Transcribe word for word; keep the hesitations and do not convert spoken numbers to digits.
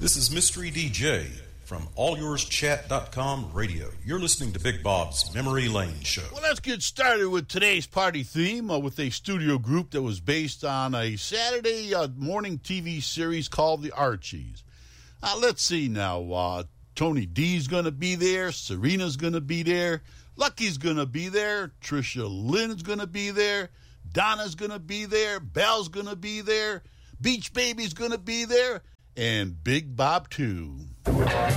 This is Mystery D J from all yours chat dot com radio. You're listening to Big Bob's Memory Lane Show. Well, let's get started with today's party theme uh, with a studio group that was based on a Saturday uh, morning T V series called The Archies. Uh, let's see now. Uh, Tony D's going to be there. Serena's going to be there. Lucky's going to be there. Trisha Lynn's going to be there. Donna's going to be there. Belle's going to be there. Beach Baby's going to be there. And Big Bob, too.